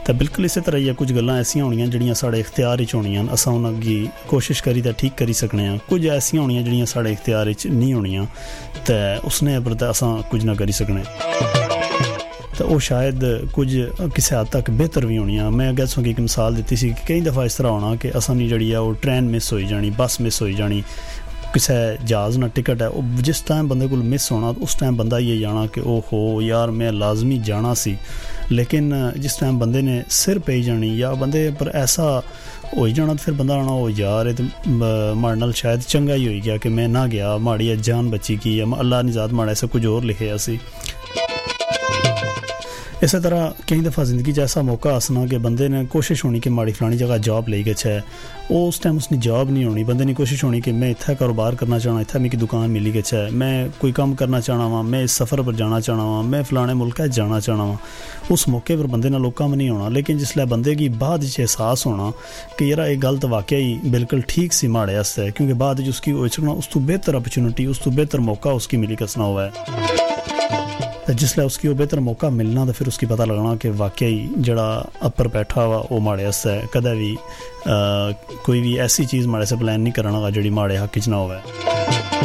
तो बिल्कुल इस तरह ही कुछ गल्लां ऐसियां होनियां जिहड़ियां साढ़े इख्तियार विच होनियां असां उन्हां गी कोशिश करी ते ठीक करी सकने आं कुछ ऐसियां होनियां जिहड़ियां साढ़े इख्तियार विच नहीं होनियां ते उसने पर ते असां कुछ ना करी सकने तो वो शायद कुछ किसी हद तक बेहतर भी होनियां मैं अगर तुसें एक मिसाल दी सी कि कई दफ़ा इस तरह होना कि असां दी जिहड़ी वो ट्रेन मिस होई जानी बस मिस होई जानी किसी जहाज़ ना टिकट है वो जिस टाइम बंदे को मिस होना उस टाइम बंदा ये जाना कि ओहो यार मैं लाजमी जाना सी लेकिन जिस टाइम बंदे ने सिर पेई जानी या बंदे पर ऐसा हो जाना तो फिर बंदा आना हो यार ये तो माड़े नाल शायद चंगा ही हो गया कि मैं ना गया माड़ी जान बची की या अल्लाह ने ज़ात माड़ा ऐसा कुछ और लिखे सी इस तरह कई दफ़ा ज़िंदगी ऐसा मौका आसना कि बंदे ने कोशिश होनी कि माड़ी फलानी जगह जॉब ले गए है उस टाइम उसकी जॉब नहीं होनी बंदे ने कोशिश होनी कि मैं इत्थै कारोबार करना चाहना इत्थै मेरी दुकान मिली गई है मैं कोई काम करना चाहना वा मैं इस सफ़र पर जाना चाहना वा मैं फलाने मुल्क जाना चाहना वा उस मौके पर बंदे नाल कम नहीं होना लेकिन जिसलै बंदे की बाद एहसास होना कि यार ये गल तो वाकई बिल्कुल ठीक सी माड़े आस्तै क्योंकि बाद उसकी हो सकना उस तो बेहतर अपॉर्चुनिटी उस तो बेहतर मौका उसकी मिली कसना हुआ है तो जिसलै उसकी वो बेहतर मौका मिलना तो फिर उसकी पता लगना कि वाकई जड़ा अपर बैठा हुआ वो माड़े आस्तै कदें भी कोई भी ऐसी चीज़ माड़े से प्लान नहीं करना जी माड़े हक च ना होवे।